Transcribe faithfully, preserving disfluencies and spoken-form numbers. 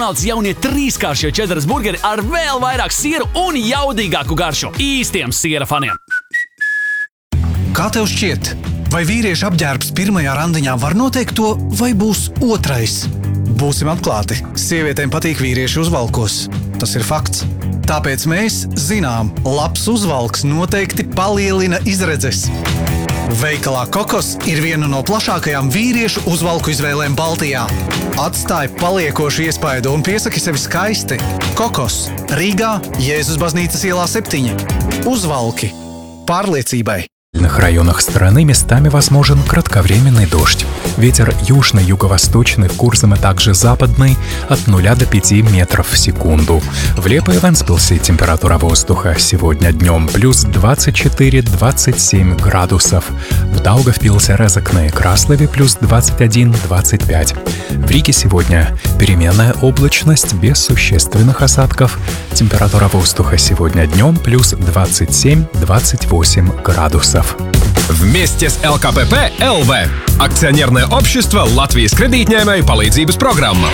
McDonald's jaunie trīskāršie čeddaras burgeri ar vēl vairāk siera un jaudīgāku garšu. Īstiem siera faniem. Kā tev šķiet, vai vīrieša apģērbs pirmajā randiņā var noteikt to, vai būs otrais? Būsim atklāti, sievietēm patīk vīrieši uzvalkos. Tas ir fakts. Tāpēc mēs zinām, labs uzvalks noteikti palielina izredzes. Veikalā Kokos ir viena no plašākajām vīriešu uzvalku izvēlēm Baltijā. Atstāj paliekošu iespaidu un piesaki sevi skaisti. Kokos, Rīgā, Jēzus baznīcas ielā septiņi. Uzvalki pārliecībai. В северных районах страны местами возможен кратковременный дождь. Ветер южно-юго-восточный, в Курзаме также западный, от нуля до пяти метров в секунду. В Лепо и Вентспилсе температура воздуха сегодня днем плюс двадцать четыре - двадцать семь градусов. В Даугавпилсе, Резекне и Краслове плюс двадцать один - двадцать пять. В Риге сегодня переменная облачность без существенных осадков. Температура воздуха сегодня днем плюс двадцать семь - двадцать восемь градусов. Вместе с эл ка пэ пэ эл вэ. Акционерное общество Латвijas kredītņēmēju palīdzības programma.